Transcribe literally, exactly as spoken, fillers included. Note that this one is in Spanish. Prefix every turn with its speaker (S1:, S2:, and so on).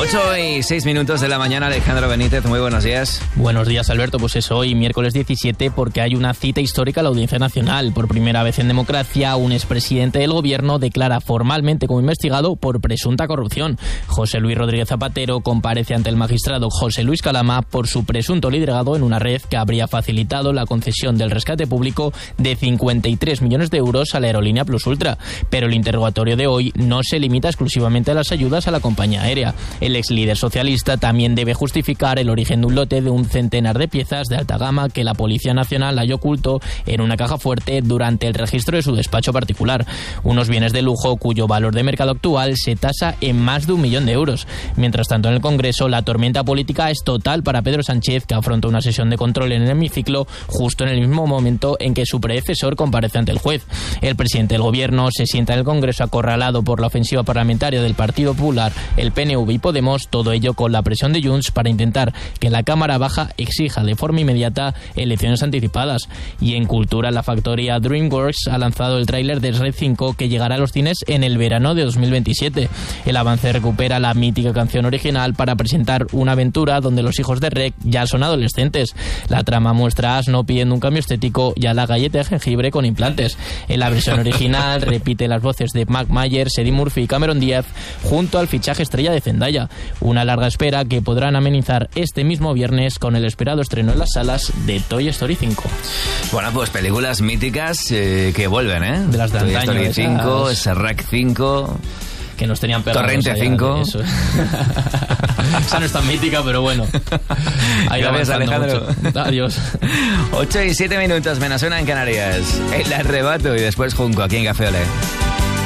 S1: ocho y seis minutos de la mañana, Alejandro Benítez, muy buenos días.
S2: Buenos días, Alberto. Pues es hoy, miércoles diecisiete, porque hay una cita histórica a la Audiencia Nacional. Por primera vez en democracia, un expresidente del gobierno declara formalmente como investigado por presunta corrupción. José Luis Rodríguez Zapatero comparece ante el magistrado José Luis Calama por su presunto liderazgo en una red que habría facilitado la concesión del rescate público de cincuenta y tres millones de euros a la aerolínea Plus Ultra. Pero el interrogatorio de hoy no se limita exclusivamente a las ayudas a la compañía aérea. El ex líder socialista también debe justificar el origen de un lote de un centenar de piezas de alta gama que la Policía Nacional halló oculto en una caja fuerte durante el registro de su despacho particular. Unos bienes de lujo cuyo valor de mercado actual se tasa en más de un millón de euros. Mientras tanto, en el Congreso, la tormenta política es total para Pedro Sánchez, que afronta una sesión de control en el hemiciclo justo en el mismo momento en que su predecesor comparece ante el juez. El presidente del gobierno se sienta en el Congreso acorralado por la ofensiva parlamentaria del Partido Popular, el P N V y Podemos, todo ello con la presión de Junts para intentar que la Cámara Baja exija de forma inmediata elecciones anticipadas. Y en cultura, la factoría DreamWorks ha lanzado el tráiler de Shrek cinco, que llegará a los cines en el verano de dos mil veintisiete. El avance recupera la mítica canción original para presentar una aventura donde los hijos de Shrek ya son adolescentes. La trama muestra a Asno pidiendo un cambio estético y a la galleta de jengibre con implantes. En la versión original repite las voces de Mac Myers, Eddie Murphy y Cameron Díaz junto al fichaje estrella de Zendaya. Una larga espera que podrán amenizar este mismo viernes con el esperado estreno en las salas de Toy Story cinco.
S1: Bueno, pues películas míticas eh, que vuelven, ¿eh?
S2: De las de
S1: Toy
S2: antaño,
S1: Story cinco, Shrek cinco...
S2: que nos tenían pegados.
S1: Torrente cinco.
S2: Eso. Esa no es tan mítica, pero bueno. Ahí
S1: Gracias, Alejandro.
S2: Mucho. Adiós.
S1: ocho y siete minutos, menos una en Canarias. El arrebato y después Junco, aquí en Café Olé.